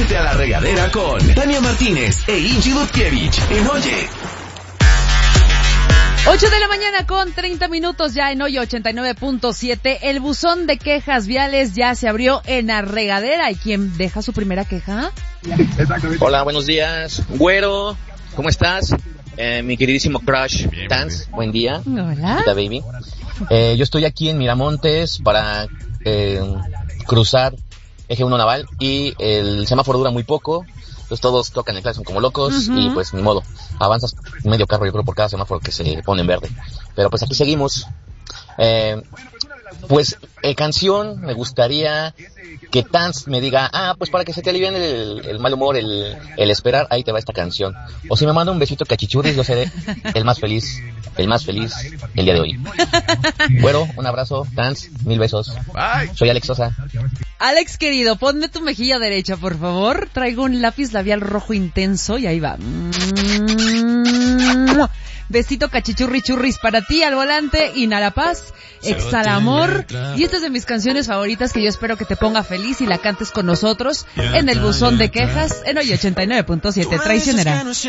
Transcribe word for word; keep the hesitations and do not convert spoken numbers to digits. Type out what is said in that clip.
Vente a la regadera con Tania Martínez e Ingy Dutkiewicz en Oye. ocho de la mañana con treinta minutos ya en Oye ochenta y nueve punto siete. El buzón de quejas viales ya se abrió en la regadera. ¿Y quién deja su primera queja? Hola, buenos días. Güero, ¿cómo estás? Eh, mi queridísimo crush, Tans, buen día. Hola. Hola, baby. Eh, yo estoy aquí en Miramontes para eh, cruzar Eje uno Naval y el semáforo dura muy poco. Pues todos tocan el claxon como locos, uh-huh. Y pues ni modo, avanzas medio carro yo creo por cada semáforo que se pone en verde. Pero pues aquí seguimos. Eh, pues eh, canción, me gustaría que Tans me diga, ah, pues para que se te alivien el, el mal humor, el, el esperar, ahí te va esta canción. O si me manda un besito cachichurris, yo seré el más feliz, el más feliz el día de hoy. Bueno, un abrazo, Tans, mil besos. Bye. Soy Alex Sosa. Alex, querido, ponme tu mejilla derecha, por favor. Traigo un lápiz labial rojo intenso y ahí va. Besito cachichurri churris para ti al volante. Inhala paz, exhala amor. Y esta es de mis canciones favoritas que yo espero que te ponga feliz y la cantes con nosotros en el buzón de quejas en Oye ochenta y nueve punto siete. Traicionera.